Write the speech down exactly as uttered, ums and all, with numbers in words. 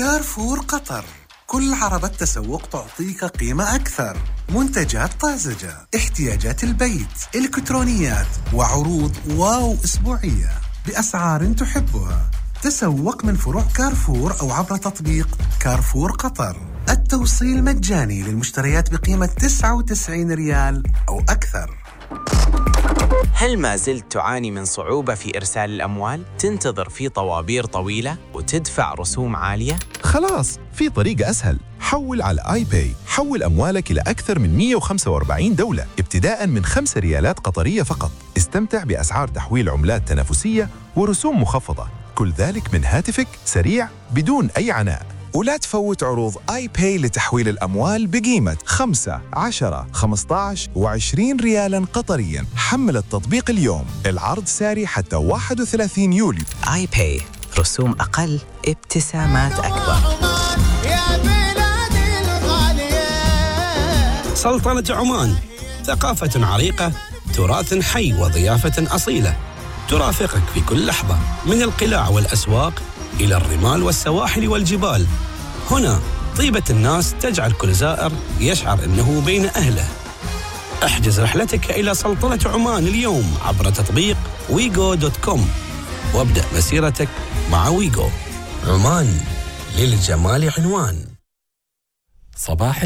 كارفور قطر، كل عربة تسوق تعطيك قيمة أكثر. منتجات طازجة، احتياجات البيت، إلكترونيات، وعروض واو أسبوعية بأسعار تحبها. تسوق من فروع كارفور أو عبر تطبيق كارفور قطر. التوصيل مجاني للمشتريات بقيمة تسعة وتسعين ريال أو أكثر. هل ما زلت تعاني من صعوبة في إرسال الأموال؟ تنتظر في طوابير طويلة وتدفع رسوم عالية؟ خلاص، في طريقة أسهل. حول على آي باي. حول أموالك إلى أكثر من مئة وخمسة وأربعين دولة ابتداء من خمسة ريالات قطرية فقط. استمتع بأسعار تحويل عملات تنافسية ورسوم مخفضة، كل ذلك من هاتفك، سريع بدون أي عناء. ولا تفوت عروض آي باي لتحويل الأموال بقيمة خمسة، عشرة، خمسة عشر وعشرين ريالاً قطرياً. حمل التطبيق اليوم، العرض ساري حتى واحد وثلاثين يوليو. آي باي، رسوم أقل، ابتسامات أكبر. سلطنة عمان، ثقافة عريقة، تراث حي وضيافة أصيلة ترافقك في كل لحظة، من القلاع والأسواق إلى الرمال والسواحل والجبال. هنا طيبة الناس تجعل كل زائر يشعر أنه بين أهله. احجز رحلتك إلى سلطنة عمان اليوم عبر تطبيق ويغو دوت كوم وابدأ مسيرتك مع ويغو. عمان، للجمال عنوان. صباح